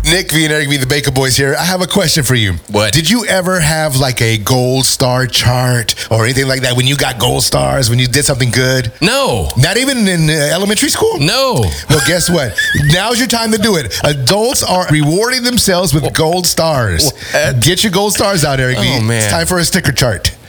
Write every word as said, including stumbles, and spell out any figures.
Nick V and Eric V, the Baker Boys here. I have a question for you. What? Did you ever have like a gold star chart or anything like that when you got gold stars, when you did something good? No. Not even in uh, elementary school? No. Well, guess what? Now's your time to do it. Adults are rewarding themselves with gold stars. What? Get your gold stars out, Eric V. Oh, man. It's time for a sticker chart.